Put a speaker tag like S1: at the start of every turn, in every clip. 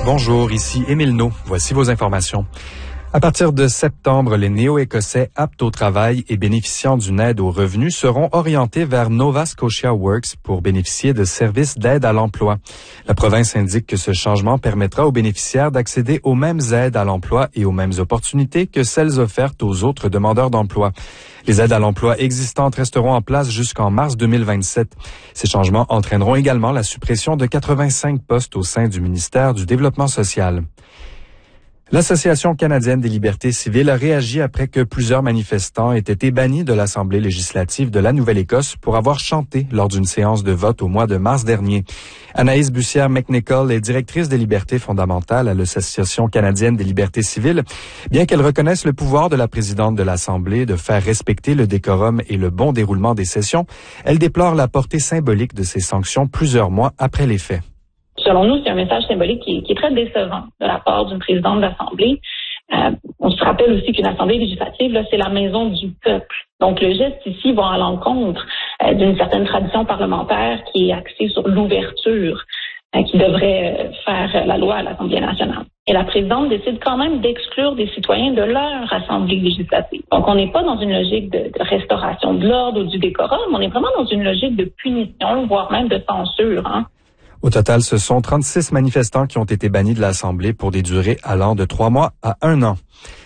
S1: Bonjour, ici Émile No. Voici vos informations. À partir de septembre, les Néo-Écossais aptes au travail et bénéficiant d'une aide aux revenus seront orientés vers Nova Scotia Works pour bénéficier de services d'aide à l'emploi. La province indique que ce changement permettra aux bénéficiaires d'accéder aux mêmes aides à l'emploi et aux mêmes opportunités que celles offertes aux autres demandeurs d'emploi. Les aides à l'emploi existantes resteront en place jusqu'en mars 2027. Ces changements entraîneront également la suppression de 85 postes au sein du ministère du Développement social. L'Association canadienne des libertés civiles a réagi après que plusieurs manifestants aient été bannis de l'Assemblée législative de la Nouvelle-Écosse pour avoir chanté lors d'une séance de vote au mois de mars dernier. Anaïs Bussière-McNichol est directrice des libertés fondamentales à l'Association canadienne des libertés civiles. Bien qu'elle reconnaisse le pouvoir de la présidente de l'Assemblée de faire respecter le décorum et le bon déroulement des sessions, elle déplore la portée symbolique de ces sanctions plusieurs mois après les faits.
S2: Selon nous, c'est un message symbolique qui est très décevant de la part d'une présidente d'Assemblée. On se rappelle aussi qu'une Assemblée législative, là, c'est la maison du peuple. Donc, le geste ici va à l'encontre d'une certaine tradition parlementaire qui est axée sur l'ouverture, qui devrait faire la loi à l'Assemblée nationale. Et la présidente décide quand même d'exclure des citoyens de leur Assemblée législative. Donc, on n'est pas dans une logique de restauration de l'ordre ou du décorum, on est vraiment dans une logique de punition, voire même de censure, hein.
S1: Au total, ce sont 36 manifestants qui ont été bannis de l'Assemblée pour des durées allant de 3 mois à 1 an.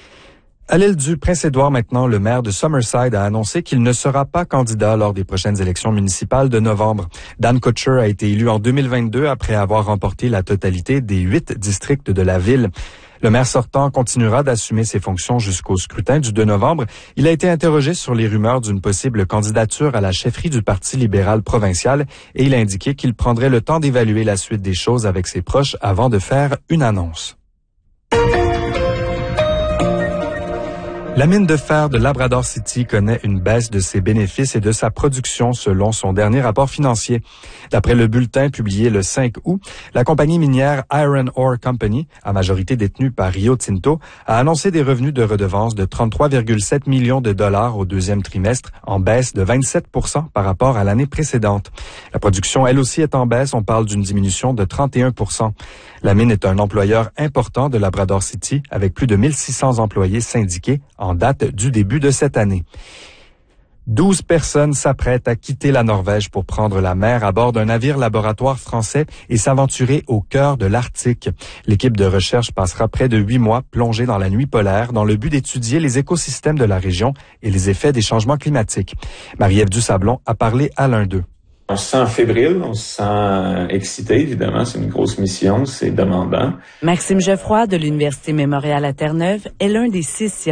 S1: À l'île du Prince-Édouard maintenant, le maire de Summerside a annoncé qu'il ne sera pas candidat lors des prochaines élections municipales de novembre. Dan Kutcher a été élu en 2022 après avoir remporté la totalité des 8 districts de la ville. Le maire sortant continuera d'assumer ses fonctions jusqu'au scrutin du 2 novembre. Il a été interrogé sur les rumeurs d'une possible candidature à la chefferie du Parti libéral provincial et il a indiqué qu'il prendrait le temps d'évaluer la suite des choses avec ses proches avant de faire une annonce. La mine de fer de Labrador City connaît une baisse de ses bénéfices et de sa production selon son dernier rapport financier. D'après le bulletin publié le 5 août, la compagnie minière Iron Ore Company, à majorité détenue par Rio Tinto, a annoncé des revenus de redevance de 33,7 millions de dollars au deuxième trimestre, en baisse de 27% par rapport à l'année précédente. La production, elle aussi, est en baisse. On parle d'une diminution de 31%. La mine est un employeur important de Labrador City, avec plus de 1600 employés syndiqués en date du début de cette année. 12 personnes s'apprêtent à quitter la Norvège pour prendre la mer à bord d'un navire laboratoire français et s'aventurer au cœur de l'Arctique. L'équipe de recherche passera près de 8 mois plongée dans la nuit polaire dans le but d'étudier les écosystèmes de la région et les effets des changements climatiques. Marie-Ève Dusablon a parlé à l'un d'eux.
S3: On se sent fébrile, on se sent excité, évidemment, c'est une grosse mission, c'est demandant.
S4: Maxime Geoffroy de l'Université Mémorial à Terre-Neuve est l'un des 6